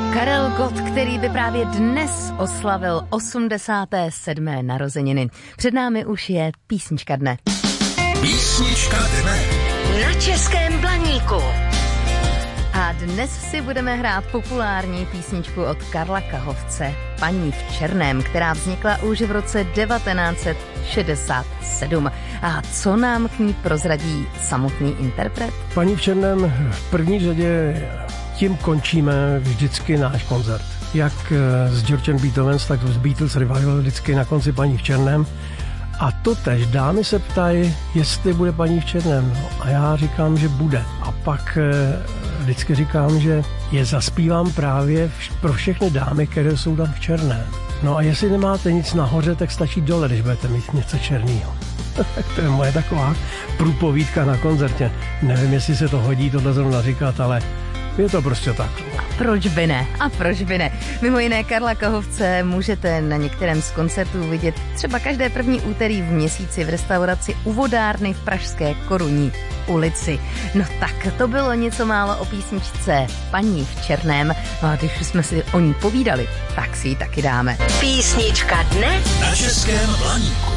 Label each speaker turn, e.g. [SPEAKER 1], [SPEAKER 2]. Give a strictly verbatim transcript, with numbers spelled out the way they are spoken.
[SPEAKER 1] Karel Gott, který by právě dnes oslavil osmdesáté sedmé narozeniny. Před námi už je písnička dne.
[SPEAKER 2] Písnička dne.
[SPEAKER 1] Na Českém Blaníku. A dnes si budeme hrát populární písničku od Karla Kahovce, Paní v černém, která vznikla už v roce devatenáct set šedesát sedm. A co nám k ní prozradí samotný interpret?
[SPEAKER 3] Paní v černém v první řadě tím končíme vždycky náš koncert. Jak s Georgem Beethoven, tak s Beatles Revival vždycky na konci Paní v černém. A to tež dámy se ptají, jestli bude Paní v černém. No, a já říkám, že bude. A pak vždycky říkám, že je zaspívám právě pro všechny dámy, které jsou tam v černém. No a jestli nemáte nic nahoře, tak stačí dole, když budete mít něco černýho. To je moje taková průpovídka na koncertě. Nevím, jestli se to hodí tohle zrovna říkat, ale je to prostě tak.
[SPEAKER 1] Proč by ne? A proč by ne? Mimo jiné Karla Kahovce můžete na některém z koncertů vidět třeba každé první úterý v měsíci v restauraci u vodárny v pražské Korunní ulici. No tak, to bylo něco málo o písničce Paní v černém. No a když jsme si o ní povídali, tak si ji taky dáme. Písnička dne
[SPEAKER 2] na Českém Blaníku.